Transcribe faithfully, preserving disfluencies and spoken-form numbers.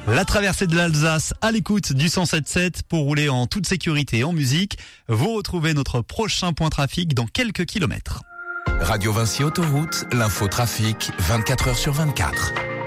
La traversée de l'Alsace à l'écoute du cent sept sept pour rouler en toute sécurité et en musique. Vous retrouvez notre prochain point trafic dans quelques kilomètres. Radio Vinci Autoroute, l'info trafic vingt-quatre heures sur vingt-quatre.